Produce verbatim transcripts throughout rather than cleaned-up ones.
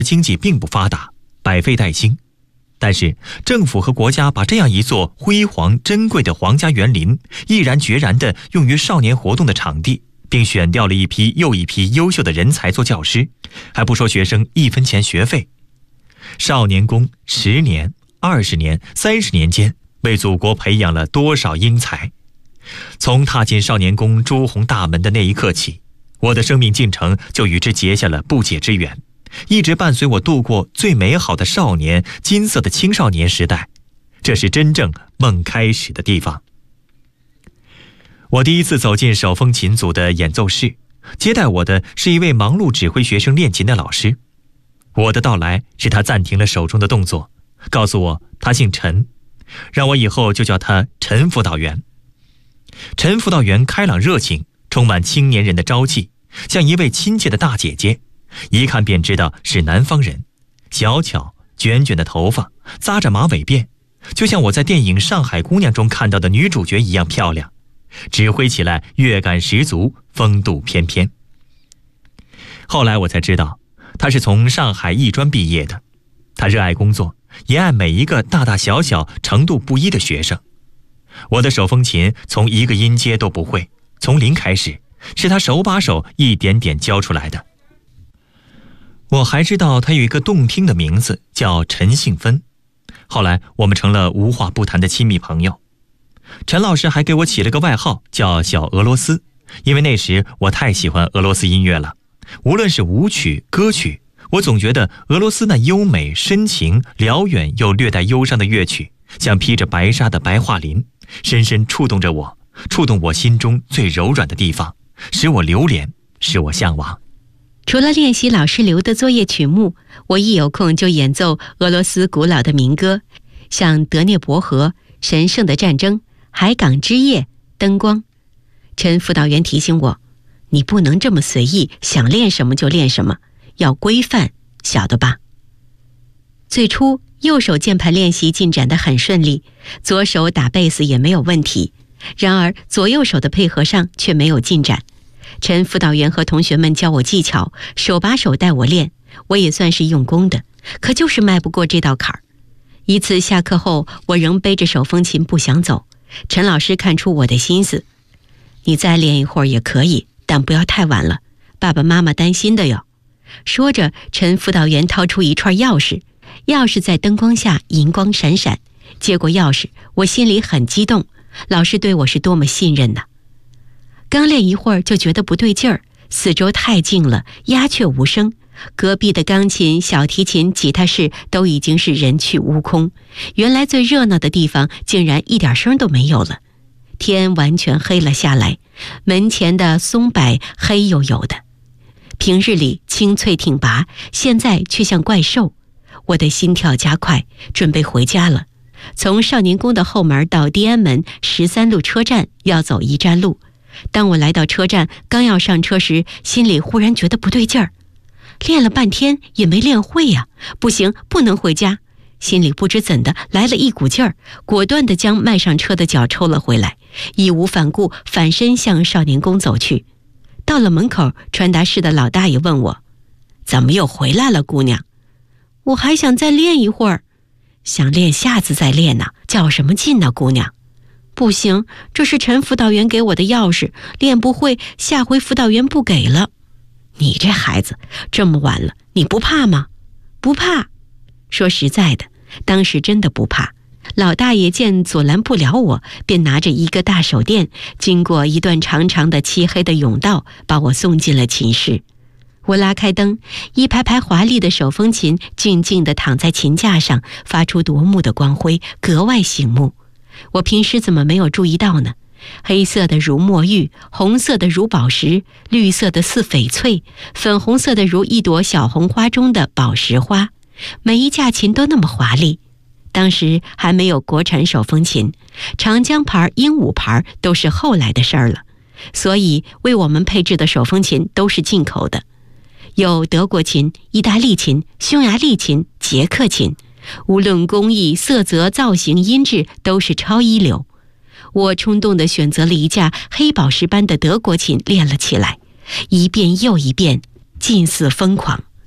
经济并不发达，百废待兴。但是政府和国家把这样一座辉煌珍贵的皇家园林毅然决然地用于少年活动的场地，并选调了一批又一批优秀的人才做教师，还不收学生一分钱学费。少年宫十年、二十年、三十年间，为祖国培养了多少英才。从踏进少年宫朱红大门的那一刻起，我的生命进程就与之结下了不解之缘，一直伴随我度过最美好的少年、金色的青少年时代。这是真正梦开始的地方。我第一次走进手风琴组的演奏室，接待我的是一位忙碌指挥学生练琴的老师。我的到来使他暂停了手中的动作，告诉我他姓陈，让我以后就叫他陈辅导员。陈辅导员开朗热情，充满青年人的朝气，像一位亲切的大姐姐，一看便知道是南方人。小巧卷卷的头发，扎着马尾辫，就像我在电影《上海姑娘》中看到的女主角一样漂亮，指挥起来乐感十足，风度翩翩。后来我才知道，他是从上海艺专毕业的。他热爱工作，也爱每一个大大小小程度不一的学生。我的手风琴从一个音阶都不会，从零开始，是他手把手一点点教出来的。我还知道他有一个动听的名字，叫陈幸芬。后来我们成了无话不谈的亲密朋友。陈老师还给我起了个外号，叫小俄罗斯，因为那时我太喜欢俄罗斯音乐了。无论是舞曲、歌曲，我总觉得俄罗斯那优美、深情、辽远又略带忧伤的乐曲，像披着白纱的白桦林，深深触动着我，触动我心中最柔软的地方，使我流连，使我向往。 除了练习老师留的作业曲目，我一有空就演奏俄罗斯古老的民歌，像《德涅伯河》、《神圣的战争》、《海港之夜》、《灯光》。陈辅导员提醒我，你不能这么随意，想练什么就练什么，要规范，晓得吧？最初右手键盘练习进展得很顺利，左手打贝斯也没有问题，然而左右手的配合上却没有进展。陈辅导员和同学们教我技巧，手把手带我练，我也算是用功的，可就是迈不过这道坎儿。一次下课后，我仍背着手风琴不想走，陈老师看出我的心思，你再练一会儿也可以，但不要太晚了，爸爸妈妈担心的哟。说着，陈辅导员掏出一串钥匙，钥匙在灯光下银光闪闪。接过钥匙，我心里很激动，老师对我是多么信任呐！刚练一会儿就觉得不对劲儿，四周太静了，鸦雀无声，隔壁的钢琴、小提琴、吉他室都已经是人去屋空，原来最热闹的地方竟然一点声都没有了。天完全黑了下来，门前的松柏黑黝黝的，平日里清脆挺拔，现在却像怪兽。我的心跳加快，准备回家了。从少年宫的后门到地安门十三路车站要走一站路。当我来到车站，刚要上车时，心里忽然觉得不对劲儿。练了半天也没练会呀，不行，不能回家。心里不知怎的来了一股劲儿，果断地将迈上车的脚抽了回来，义无反顾反身向少年宫走去。到了门口，传达室的老大爷问我：怎么又回来了，姑娘？我还想再练一会儿。想练下次再练呢，较什么劲呢，姑娘？不行，这是陈辅导员给我的钥匙，练不会，下回辅导员不给了。你这孩子，这么晚了，你不怕吗？不怕。说实在的，当时真的不怕。老大爷见阻拦不了我，便拿着一个大手电，经过一段长长的漆黑的甬道，把我送进了琴室。我拉开灯，一排排华丽的手风琴静静地躺在琴架上，发出夺目的光辉，格外醒目。我平时怎么没有注意到呢？黑色的如墨玉，红色的如宝石，绿色的似翡翠，粉红色的如一朵小红花中的宝石花，每一架琴都那么华丽。当时还没有国产手风琴，长江牌、鹦鹉牌都是后来的事儿了，所以为我们配置的手风琴都是进口的，有德国琴、意大利琴、匈牙利琴、捷克琴，无论工艺、色泽、造型、音质都是超一流。我冲动地选择了一架黑宝石般的德国琴练了起来，一遍又一遍，近似疯狂。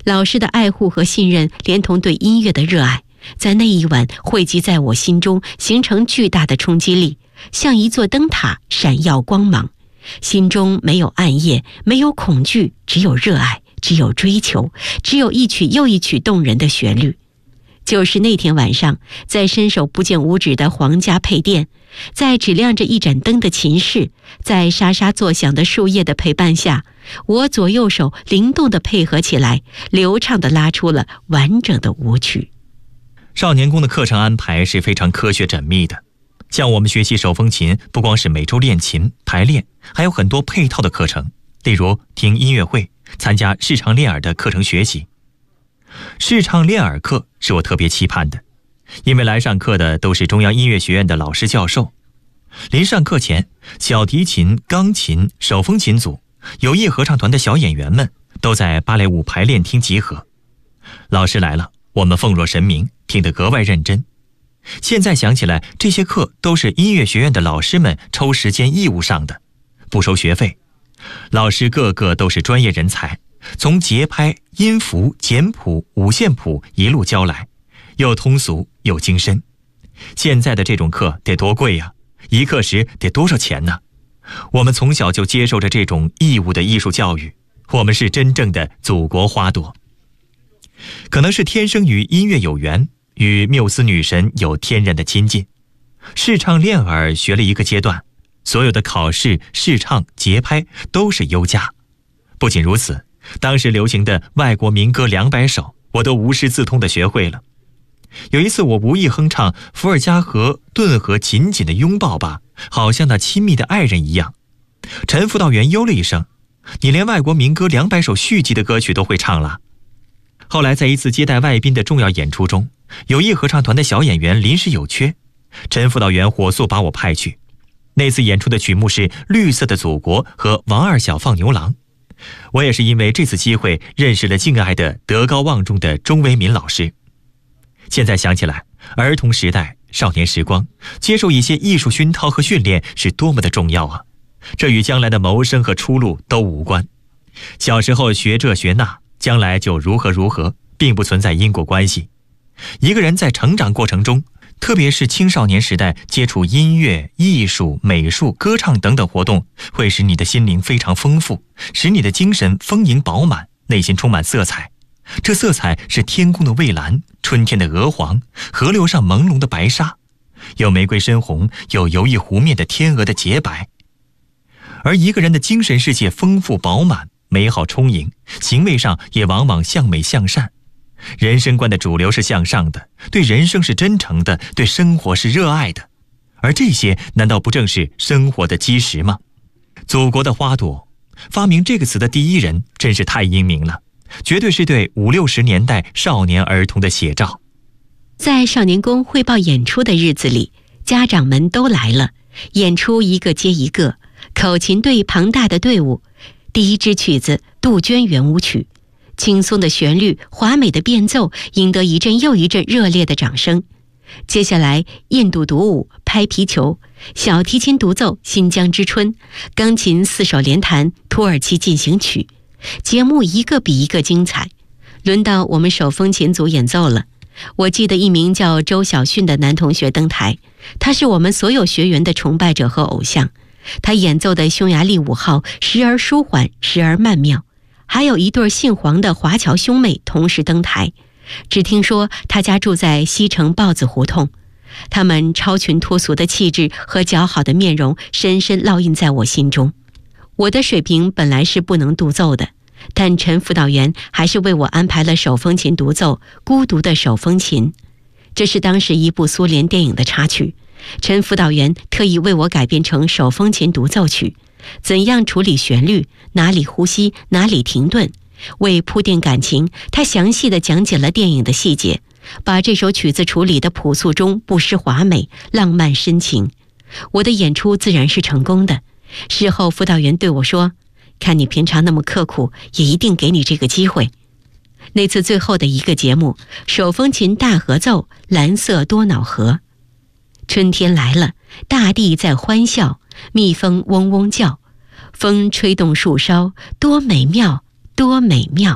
老师的爱护和信任，连同对音乐的热爱，在那一晚汇集在我心中，形成巨大的冲击力，像一座灯塔闪耀光芒。心中没有暗夜，没有恐惧，只有热爱，只有追求，只有一曲又一曲动人的旋律。就是那天晚上，在伸手不见五指的皇家配殿，在只亮着一盏灯的琴室，在沙沙作响的树叶的陪伴下，我左右手灵动地配合起来，流畅地拉出了完整的舞曲。 少年宫的课程安排是非常科学缜密的，像我们学习手风琴，不光是每周练琴排练，还有很多配套的课程，例如听音乐会，参加视唱练耳的课程学习。视唱练耳课是我特别期盼的，因为来上课的都是中央音乐学院的老师教授。临上课前，小提琴、钢琴、手风琴组、友谊合唱团的小演员们都在芭蕾舞排练厅集合。老师来了，我们奉若神明，听得格外认真。现在想起来，这些课都是音乐学院的老师们抽时间义务上的，不收学费。老师个个都是专业人才，从节拍、音符、简谱、五线谱一路教来，又通俗又精深。现在的这种课得多贵呀、啊！一课时得多少钱呢？我们从小就接受着这种义务的艺术教育，我们是真正的祖国花朵。可能是天生与音乐有缘，与缪斯女神有天然的亲近。视唱练耳学了一个阶段，所有的考试、视唱、节拍都是优佳。不仅如此，当时流行的外国民歌两百首，我都无师自通地学会了。有一次我无意哼唱伏尔加河顿河紧紧地拥抱吧，好像那亲密的爱人一样。陈辅导员哟了一声：“你连外国民歌两百首续集的歌曲都会唱了。”后来在一次接待外宾的重要演出中，友谊合唱团的小演员临时有缺，陈辅导员火速把我派去。那次演出的曲目是《绿色的祖国》和《王二小放牛郎》。我也是因为这次机会认识了敬爱的德高望重的钟维民老师。现在想起来，儿童时代、少年时光，接受一些艺术熏陶和训练是多么的重要啊！这与将来的谋生和出路都无关。小时候学这学那，将来就如何如何，并不存在因果关系。一个人在成长过程中，特别是青少年时代接触音乐、艺术、美术、歌唱等等活动，会使你的心灵非常丰富，使你的精神丰盈饱满，内心充满色彩。这色彩是天空的蔚蓝，春天的鹅黄，河流上朦胧的白沙，有玫瑰深红，有游弋湖面的天鹅的洁白。而一个人的精神世界丰富饱满，美好充盈，行为上也往往向美向善。人生观的主流是向上的，对人生是真诚的，对生活是热爱的。而这些难道不正是生活的基石吗？祖国的花朵，发明这个词的第一人真是太英明了，绝对是对五六十年代少年儿童的写照。 在少年宫汇报演出的日子里，家长们都来了，演出一个接一个，口琴队庞大的队伍。第一支曲子《杜鹃圆舞曲》，轻松的旋律，华美的变奏，赢得一阵又一阵热烈的掌声。接下来，印度独舞、拍皮球，小提琴独奏《新疆之春》，钢琴四手联弹《土耳其进行曲》。节目一个比一个精彩。轮到我们手风琴组演奏了。我记得一名叫周小迅的男同学登台，他是我们所有学员的崇拜者和偶像。他演奏的匈牙利舞号时而舒缓，时而曼妙。还有一对姓黄的华侨兄妹同时登台。只听说他家住在西城豹子胡同，他们超群脱俗的气质和姣好的面容深深烙印在我心中。我的水平本来是不能独奏的，但陈辅导员还是为我安排了手风琴独奏《孤独的手风琴》。这是当时一部苏联电影的插曲，陈辅导员特意为我改编成手风琴独奏曲，怎样处理旋律，哪里呼吸，哪里停顿。为铺垫感情，他详细地讲解了电影的细节，把这首曲子处理得朴素中不失华美，浪漫深情。我的演出自然是成功的。事后辅导员对我说，看你平常那么刻苦，也一定给你这个机会。那次最后的一个节目，手风琴大合奏《蓝色多瑙河》。春天来了，大地在欢笑，蜜蜂嗡嗡叫，风吹动树梢，多美妙，多美妙。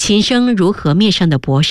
琴声如河面上的薄纱。